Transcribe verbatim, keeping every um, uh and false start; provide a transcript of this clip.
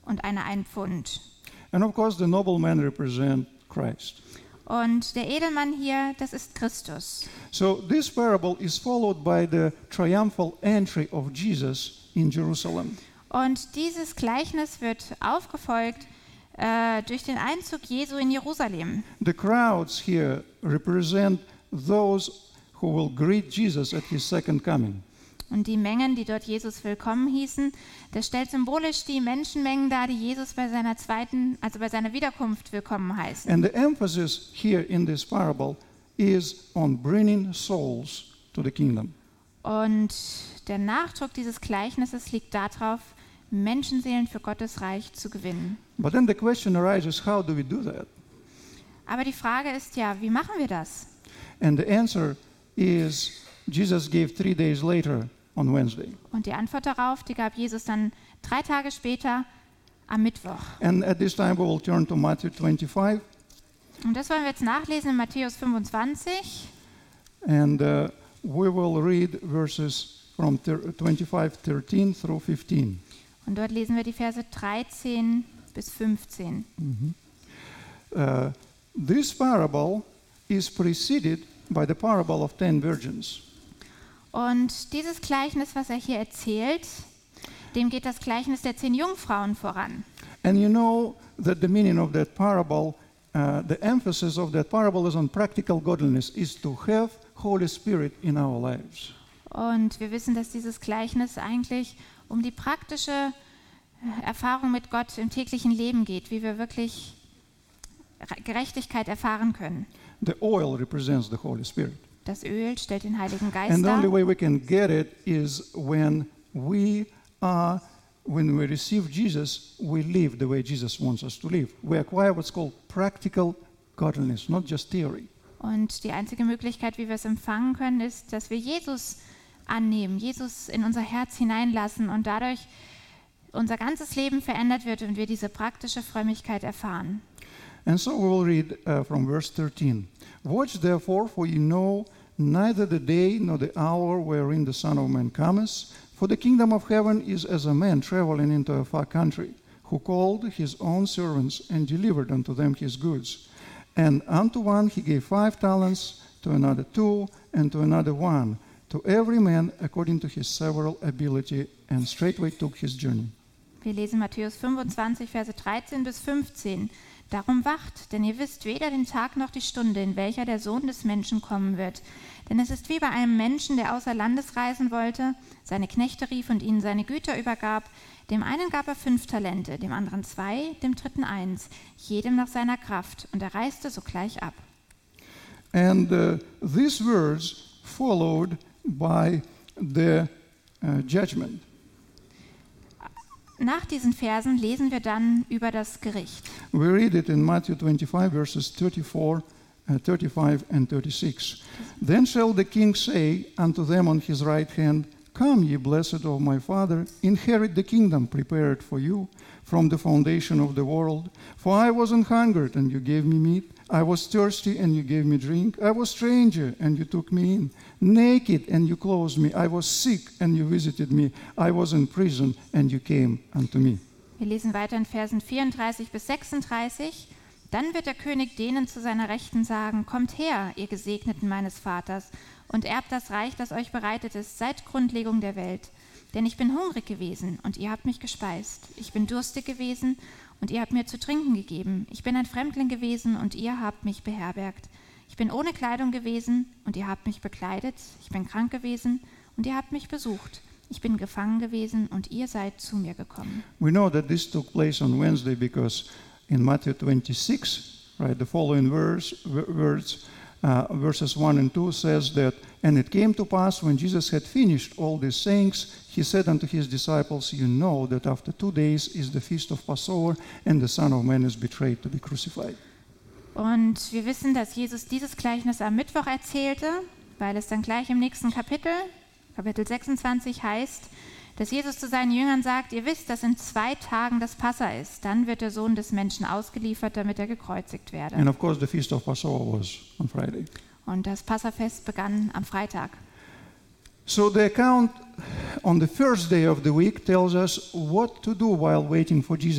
und einer ein Pfund. And of course, the noblemen represent Christ. Und der Edelmann hier, das ist Christus. So this parable is followed by the triumphal entry of Jesus in Jerusalem. Und dieses Gleichnis wird aufgefolgt äh, durch den Einzug Jesu in Jerusalem. The crowds here represent those who will greet Jesus at his second coming. Und die Mengen, die dort Jesus willkommen hießen, das stellt symbolisch die Menschenmengen dar, die Jesus bei seiner zweiten, also bei seiner Wiederkunft willkommen heißen. And the emphasis here in this parable is on bringing souls to the kingdom. Und der Nachdruck dieses Gleichnisses liegt darauf, Menschenseelen für Gottes Reich zu gewinnen. But then the question arises, how do we do that? Aber die Frage ist ja, wie machen wir das? And the answer is Jesus gave three days later on Wednesday. Und die Antwort darauf, die gab Jesus dann drei Tage später am Mittwoch. And at this time we will turn to Matthew twenty-five. Und das wollen wir jetzt nachlesen in Matthäus fünfundzwanzig. And uh, we will read verses from twenty-five thirteen through fifteen. Und dort lesen wir die Verse dreizehn bis fünfzehn. Uh, this parable is preceded by the parable of ten virgins. Und dieses Gleichnis, was er hier erzählt, dem geht das Gleichnis der zehn Jungfrauen voran. And you know that the meaning of that parable, uh, the emphasis of that parable is on practical godliness, is to have Holy Spirit in our lives. Und wir wissen, dass dieses Gleichnis eigentlich um die praktische Erfahrung mit Gott im täglichen Leben geht, wie wir wirklich Gerechtigkeit erfahren können. The oil represents the Holy Spirit. Das Öl stellt den Heiligen Geist And the only dar. way we can get it is when we are, when we receive Jesus, we live the way Jesus wants us to live. We acquire what's called practical godliness, not just theory. Und die einzige Möglichkeit, wie wir es empfangen können, ist, dass wir Jesus annehmen, Jesus in unser Herz hineinlassen und dadurch unser ganzes Leben verändert wird und wir diese praktische Frömmigkeit erfahren. And so we will read uh, from verse thirteen. Watch therefore, for you know neither the day nor the hour wherein the Son of Man cometh. For the kingdom of heaven is as a man traveling into a far country, who called his own servants and delivered unto them his goods. And unto one he gave five talents, to another two, and to another one, to every man according to his several ability, and straightway took his journey. Wir lesen Matthäus fünfundzwanzig, Verse dreizehn bis fünfzehn. Darum wacht, denn ihr wisst weder den Tag noch die Stunde, in welcher der Sohn des Menschen kommen wird. Denn es ist wie bei einem Menschen, der außer Landes reisen wollte, seine Knechte rief und ihnen seine Güter übergab. Dem einen gab er fünf Talente, dem anderen zwei, dem dritten eins, jedem nach seiner Kraft. Und er reiste sogleich ab. And uh, these words followed by the uh, judgment. Nach diesen Versen lesen wir dann über das Gericht. We read it in Matthew twenty-five, verses thirty-four, uh, thirty-five and thirty-six. Then shall the king say unto them on his right hand, Come, ye blessed of my Father, inherit the kingdom prepared for you from the foundation of the world. For I was an hungered, and you gave me meat. I was thirsty, and you gave me drink. I was stranger, and you took me in. Naked, and you clothed me. I was sick, and you visited me. I was in prison, and you came unto me. Wir lesen weiter in Versen vierunddreißig bis sechsunddreißig. Dann wird der König denen zu seiner Rechten sagen, Kommt her, ihr Gesegneten meines Vaters, und erbt das Reich, das euch bereitet ist, seit Grundlegung der Welt. Denn ich bin hungrig gewesen, und ihr habt mich gespeist. Ich bin durstig gewesen, und ihr habt mir zu trinken gegeben. Ich bin ein Fremdling gewesen, und ihr habt mich beherbergt. Ich bin ohne Kleidung gewesen, und ihr habt mich bekleidet. Ich bin krank gewesen, und ihr habt mich besucht. Ich bin gefangen gewesen, und ihr seid zu mir gekommen. We know that this took place on Wednesday because in Matthew twenty-six, right, the following verse, words, uh, verses one and two says that, And it came to pass when Jesus had finished all these sayings, he said unto his disciples, You know that after two days is the feast of Passover, and the Son of Man is betrayed to be crucified. Und wir wissen, dass Jesus dieses Gleichnis am Mittwoch erzählte, weil es dann gleich im nächsten Kapitel, Kapitel sechsundzwanzig, heißt, dass Jesus zu seinen Jüngern sagt, ihr wisst, dass in zwei Tagen das Passa ist. Dann wird der Sohn des Menschen ausgeliefert, damit er gekreuzigt werde. And of course the feast of Passover was on Friday. Und das Passafest begann am Freitag. So the account on the first day of the week tells us what to do while waiting for Jesus.